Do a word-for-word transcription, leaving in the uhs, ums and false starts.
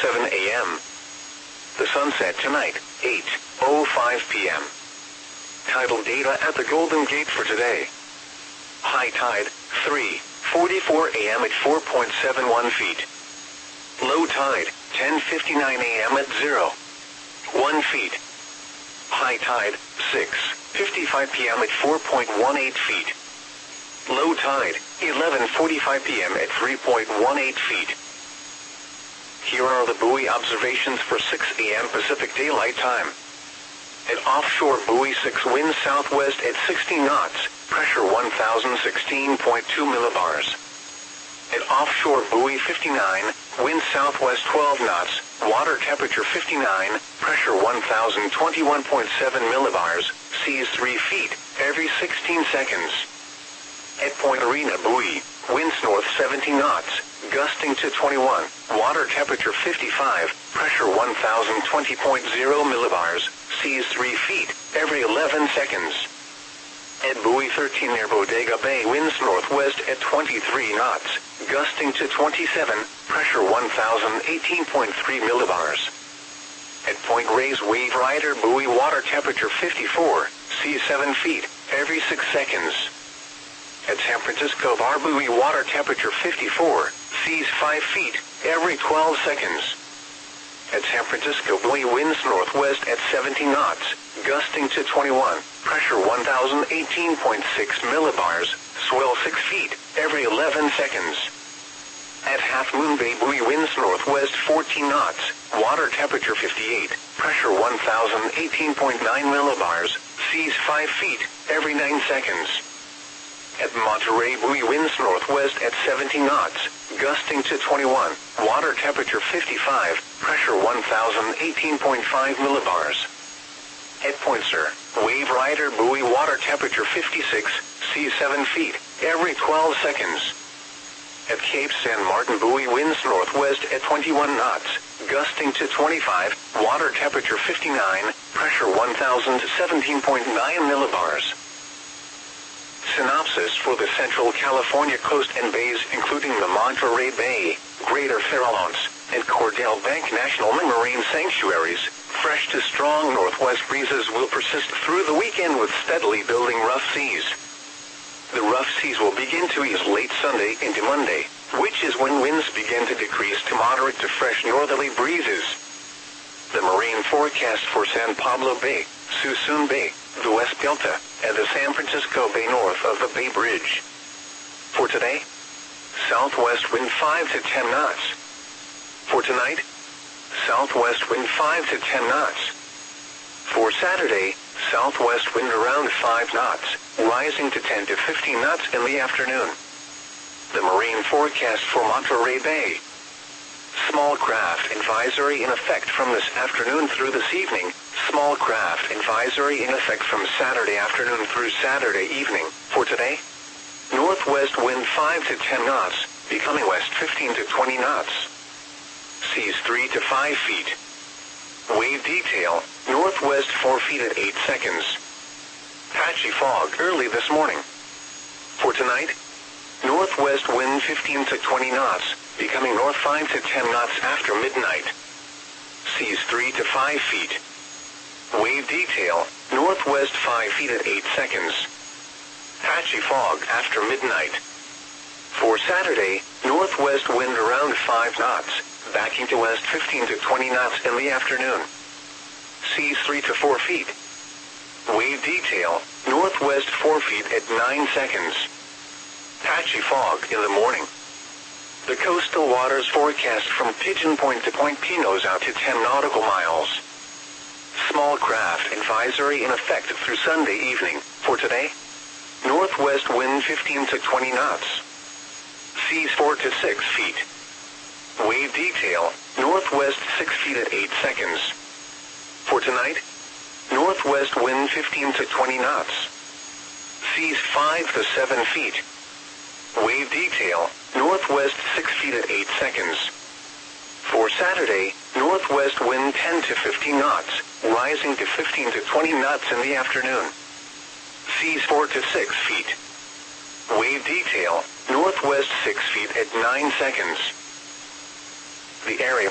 seven a m The sunset tonight, eight oh five p m Tidal data at the Golden Gate for today. High tide, three forty-four a m at four point seven one feet. Low tide, ten fifty-nine a m at zero point one feet. High tide, six fifty-five p m at four point one eight feet. Low tide, eleven forty-five p m at three point one eight feet. Here are the buoy observations for six a m Pacific Daylight Time. At offshore buoy six, wind southwest at sixty knots, pressure one thousand sixteen point two millibars. At offshore buoy fifty-nine, wind southwest twelve knots, water temperature fifty-nine, pressure one thousand twenty-one point seven millibars, seas three feet, every sixteen seconds. At Point Arena buoy, winds north seventy knots, gusting to twenty-one, water temperature fifty-five, pressure one thousand twenty point zero millibars, seas three feet, every eleven seconds. At buoy thirteen near Bodega Bay, winds northwest at twenty-three knots, gusting to twenty-seven, pressure one thousand eighteen point three millibars. At Point Reyes Wave Rider buoy, water temperature fifty-four, seas seven feet, every six seconds. At San Francisco Bar buoy, water temperature fifty-four, seas five feet, every twelve seconds. At San Francisco buoy, winds northwest at seventy knots, gusting to twenty-one, pressure one thousand eighteen point six millibars, swell six feet, every eleven seconds. At Half Moon Bay buoy, winds northwest fourteen knots, water temperature fifty-eight, pressure one thousand eighteen point nine millibars, seas five feet, every nine seconds. At Monterey buoy, winds northwest at seventy knots, gusting to twenty-one, water temperature fifty-five, pressure one thousand eighteen point five millibars. At Point Sur, Wave Rider buoy, water temperature fifty-six, seas seven feet, every twelve seconds. At Cape San Martin buoy, winds northwest at twenty-one knots, gusting to twenty-five, water temperature fifty-nine, pressure one thousand seventeen point nine millibars. Synopsis for the Central California coast and bays, including the Monterey Bay, Greater Farallones, and Cordell Bank National Marine Sanctuaries. Fresh to strong northwest breezes will persist through the weekend with steadily building rough seas. The rough seas will begin to ease late Sunday into Monday, which is when winds begin to decrease to moderate to fresh northerly breezes. The marine forecast for San Pablo Bay, Suisun Bay, the West Delta, and the San Francisco Bay north of the Bay Bridge. For today, southwest wind five to ten knots. For tonight, southwest wind five to ten knots. For Saturday, southwest wind around five knots, rising to ten to fifteen knots in the afternoon. The marine forecast for Monterey Bay. Small craft advisory in effect from this afternoon through this evening. Small craft advisory in effect from Saturday afternoon through Saturday evening. For today, northwest wind five to ten knots, becoming west fifteen to twenty knots. Seas three to five feet. Wave detail, northwest four feet at eight seconds. Patchy fog early this morning. For tonight, northwest wind fifteen to twenty knots, becoming north five to ten knots after midnight. Seas three to five feet. Wave detail, northwest five feet at eight seconds. Patchy fog after midnight. For Saturday, northwest wind around five knots, backing to west fifteen to twenty knots in the afternoon. Seas three to four feet. Wave detail, northwest four feet at nine seconds. Patchy fog in the morning. The coastal waters forecast from Pigeon Point to Point Pinos out to ten nautical miles. Small craft advisory in effect through Sunday evening. For today, northwest wind fifteen to twenty knots. Seas four to six feet. Wave detail, northwest six feet at eight seconds. For tonight, northwest wind fifteen to twenty knots. Seas five to seven feet. Wave detail, northwest six feet at eight seconds. For Saturday, northwest wind ten to fifteen knots, rising to fifteen to twenty knots in the afternoon. Seas four to six feet. Wave detail, northwest six feet at nine seconds. The area